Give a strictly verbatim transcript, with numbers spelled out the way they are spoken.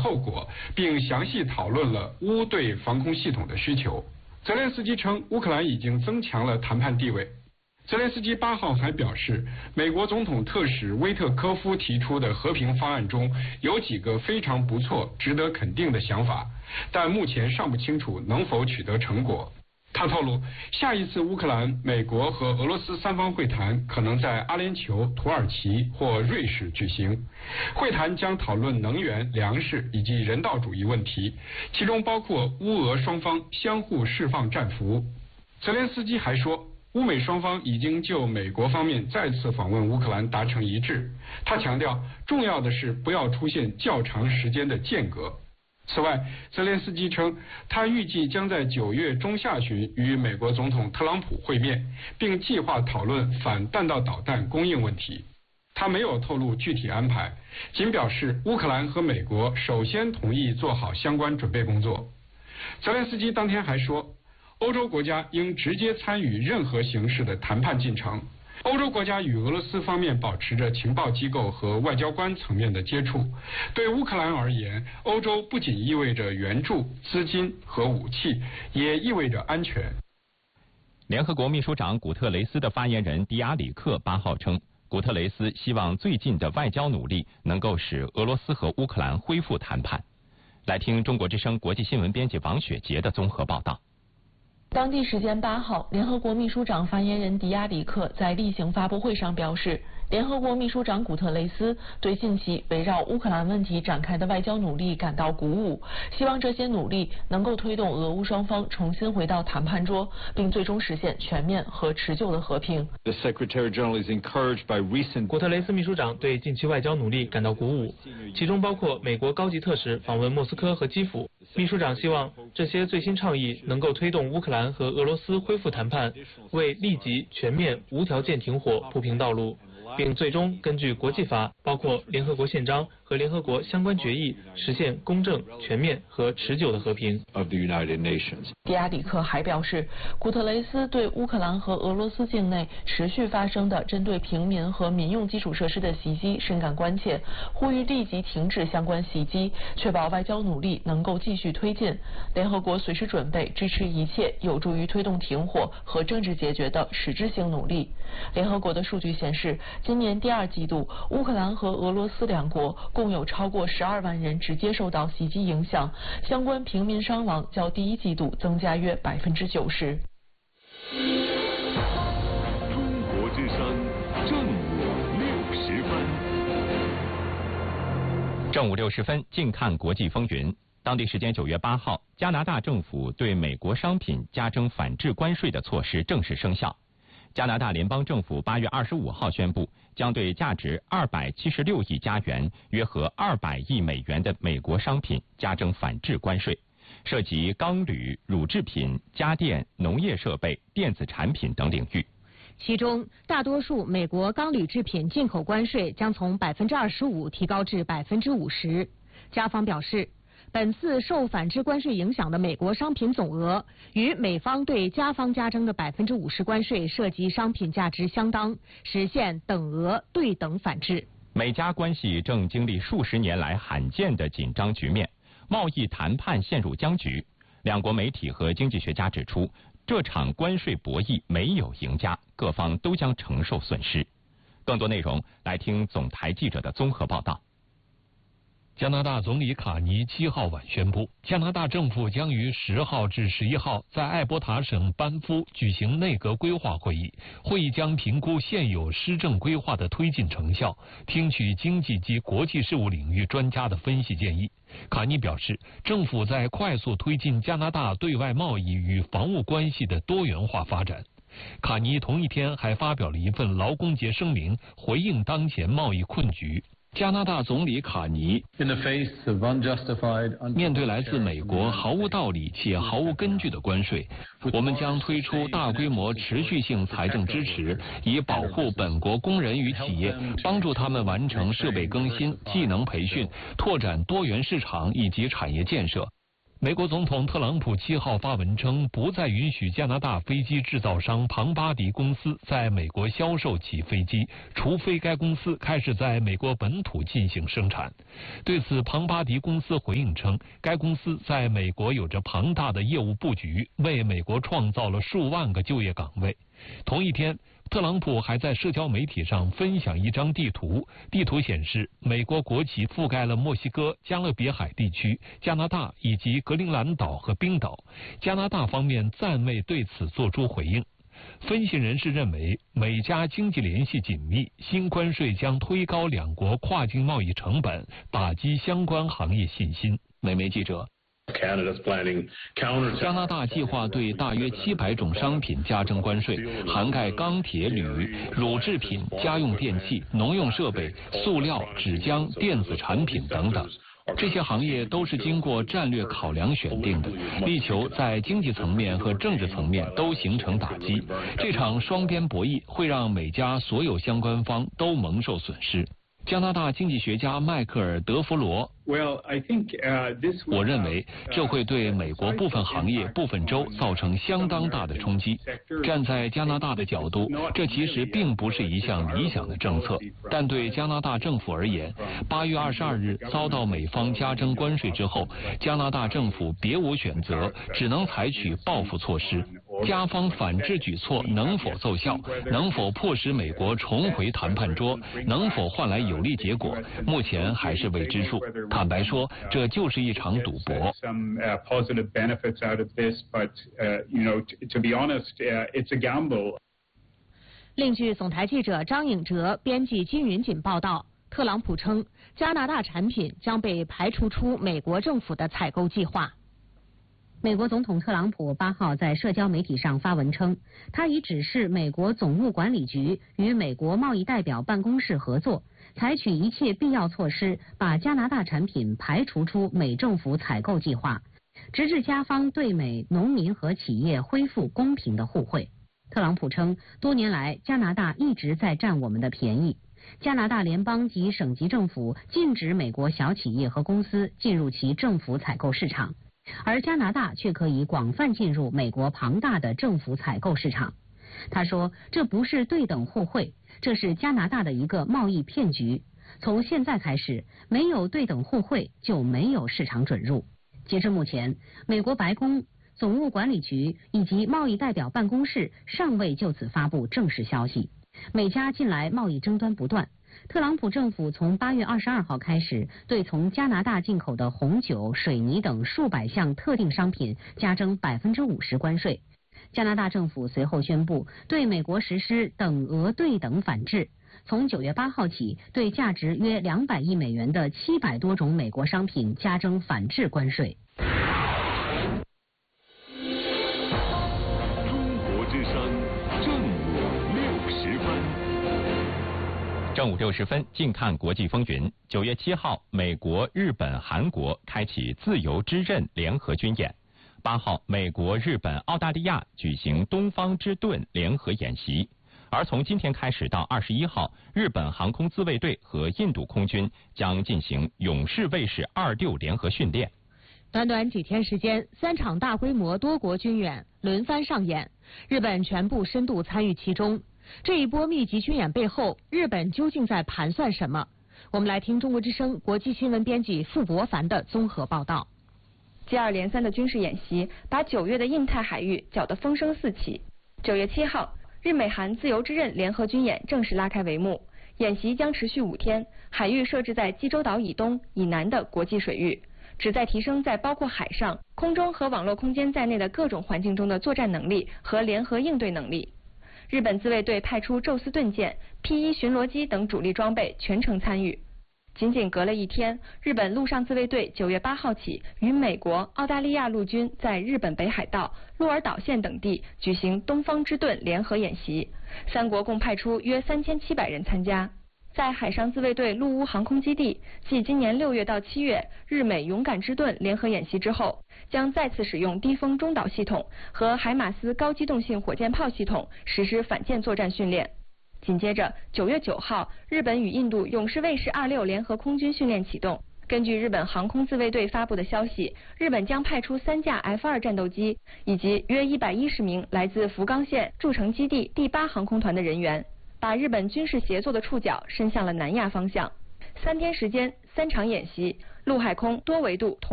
后果，并详细讨论了乌对防空系统的需求。泽连斯基称，乌克兰已经增强了谈判地位。泽连斯基八号还表示，美国总统特使威特科夫提出的和平方案中有几个非常不错、值得肯定的想法，但目前尚不清楚能否取得成果。他透露，下一次乌克兰、美国和俄罗斯三方会谈可能在阿联酋、土耳其或瑞士举行。会谈将讨论能源、粮食以及人道主义问题，其中包括乌俄双方相互释放战俘。泽连斯基还说，乌美双方已经就美国方面再次访问乌克兰达成一致。他强调，重要的是不要出现较长时间的间隔。此外，泽连斯基称，他预计将在九月中下旬与美国总统特朗普会面，并计划讨论反弹道导弹供应问题。他没有透露具体安排，仅表示乌克兰和美国首先同意做好相关准备工作。泽连斯基当天还说，欧洲国家应直接参与任何形式的谈判进程。欧洲国家与俄罗斯方面保持着情报机构和外交官层面的接触。对乌克兰而言，欧洲不仅意味着援助、资金和武器，也意味着安全。 联合国秘书长古特雷斯的发言人迪亚里克八号称，古特雷斯希望最近的外交努力能够使俄罗斯和乌克兰恢复谈判。来听中国之声国际新闻编辑王雪杰的综合报道。 当地时间八号，联合国秘书长发言人迪亚里克在例行发布会上表示，联合国秘书长古特雷斯对近期围绕乌克兰问题展开的外交努力感到鼓舞，希望这些努力能够推动俄乌双方重新回到谈判桌，并最终实现全面和持久的和平。 古特雷斯秘书长对近期外交努力感到鼓舞，其中包括美国高级特使访问莫斯科和基辅。秘书长希望这些最新倡议能够推动乌克兰和俄罗斯恢复谈判，为立即、全面、无条件停火铺平道路，并最终根据国际法，包括联合国宪章和联合国相关决议，实现公正、全面和持久的和平。 迪亚里克还表示，古特雷斯对乌克兰和俄罗斯境内持续发生的针对平民和民用基础设施的袭击深感关切，呼吁立即停止相关袭击，确保外交努力能够继续推进。联合国随时准备支持一切有助于推动停火和政治解决的实质性努力。联合国的数据显示，今年第二季度，乌克兰和俄罗斯两国共有超过十二万人直接受到袭击影响，相关平民伤亡较第一季度增加约百分之九十。 中国之声正午六十分。 正午六十分，静看国际风云。当地时间九月八号，加拿大政府对美国商品加征反制关税的措施正式生效。加拿大联邦政府八月二十五号宣布，将对价值二百七十六亿加元（约合二百亿美元）的美国商品加征反制关税，涉及钢铝、乳制品、家电、农业设备、电子产品等领域。 其中，大多数美国钢铝制品进口关税将从百分之二十五提高至百分之五十。加方表示，本次受反制关税影响的美国商品总额与美方对加方加征的百分之五十关税涉及商品价值相当，实现等额对等反制。 美加关系正经历数十年来罕见的紧张局面，贸易谈判陷入僵局。两国媒体和经济学家指出，这场关税博弈没有赢家，各方都将承受损失。更多内容来听总台记者的综合报道。 加拿大总理卡尼七号晚宣布，加拿大政府将于十号至十一号在艾伯塔省班夫举行内阁规划会议，会议将评估现有施政规划的推进成效，听取经济及国际事务领域专家的分析建议。卡尼表示，政府在快速推进加拿大对外贸易与防务关系的多元化发展。卡尼同一天还发表了一份劳工节声明，回应当前贸易困局。加拿大总理卡尼面对来自美国毫无道理且毫无根据的关税，我们将推出大规模持续性财政支持，以保护本国工人与企业，帮助他们完成设备更新、技能培训、拓展多元市场以及产业建设。 美国总统特朗普七号发文称，不再允许加拿大飞机制造商庞巴迪公司在美国销售其飞机，除非该公司开始在美国本土进行生产。对此，庞巴迪公司回应称，该公司在美国有着庞大的业务布局，为美国创造了数万个就业岗位。同一天，特朗普还在社交媒体上分享一张地图，地图显示美国国旗覆盖了墨西哥、加勒比海地区、加拿大以及格陵兰岛和冰岛。加拿大方面暂未对此作出回应。分析人士认为，美加经济联系紧密，新关税将推高两国跨境贸易成本，打击相关行业信心。美媒记者。加拿大计划对大约七百种商品加征关税，涵盖钢铁、铝、乳制品、家用电器、农用设备、塑料、纸浆、电子产品等等。这些行业都是经过战略考量选定的，力求在经济层面和政治层面都形成打击。这场双边博弈会让美加所有相关方都蒙受损失。加拿大经济学家迈克尔·德弗罗。我认为这会对美国部分行业、部分州造成相当大的冲击。站在加拿大的角度，这其实并不是一项理想的政策，但对加拿大政府而言，八月二十二日遭到美方加征关税之后，加拿大政府别无选择，只能采取报复措施。加方反制举措能否奏效，能否迫使美国重回谈判桌，能否换来有利结果，目前还是未知数。坦白说，这就是一场赌博。 另据总台记者张颖哲、编辑金云锦报道，特朗普称加拿大产品将被排除出美国政府的采购计划。 美国总统特朗普八号在社交媒体上发文称，他已指示美国总务管理局与美国贸易代表办公室合作，采取一切必要措施，把加拿大产品排除出美政府采购计划，直至加方对美农民和企业恢复公平的互惠。特朗普称，多年来加拿大一直在占我们的便宜。加拿大联邦及省级政府禁止美国小企业和公司进入其政府采购市场，而加拿大却可以广泛进入美国庞大的政府采购市场。他说，这不是对等互惠，这是加拿大的一个贸易骗局。从现在开始，没有对等互惠，就没有市场准入。截至目前，美国白宫、总务管理局以及贸易代表办公室尚未就此发布正式消息。美加近来贸易争端不断，特朗普政府从八月二十二号开始，对从加拿大进口的红酒、水泥等数百项特定商品加征百分之五十关税。加拿大政府随后宣布对美国实施等额对等反制，从九月八号起，对价值约两百亿美元的七百多种美国商品加征反制关税。 中国之声正午六十分。 正午六十分，近看国际风云。九月七号，美国、日本、韩国开启自由之刃联合军演。八号，美国、日本、澳大利亚举行东方之盾联合演习。而从今天开始到二十一号，日本航空自卫队和印度空军将进行勇士卫士二六联合训练。 短短几天时间，三场大规模多国军演轮番上演，日本全部深度参与其中。这一波密集军演背后，日本究竟在盘算什么？我们来听中国之声国际新闻编辑傅博凡的综合报道。 接二连三的军事演习把九月的印太海域搅得风声四起。九月七号，日美韩自由之刃联合军演正式拉开帷幕。演习将持续五天，海域设置在济州岛以东、以南的国际水域，旨在提升在包括海上、空中和网络空间在内的各种环境中的作战能力和联合应对能力。日本自卫队派出宙斯盾舰、P 一巡逻机等主力装备全程参与。仅仅隔了一天，日本陆上自卫队九月八号起与美国、澳大利亚陆军在日本北海道、鹿儿岛县等地举行东方之盾联合演习，三国共派出约三千七百人参加。在海上自卫队陆乌航空基地，继今年六月到七月日美勇敢之盾联合演习之后，将再次使用低风中导系统和海马斯高机动性火箭炮系统实施反舰作战训练。紧接着，九月九号，日本与印度勇士卫士二六联合空军训练启动， 根据日本航空自卫队发布的消息，日本将派出三架 F 二战斗机以及约一百一十名来自福冈县筑成基地第八航空团的人员，把日本军事协作的触角伸向了南亚方向。三天时间，三场演习，陆海空多维度同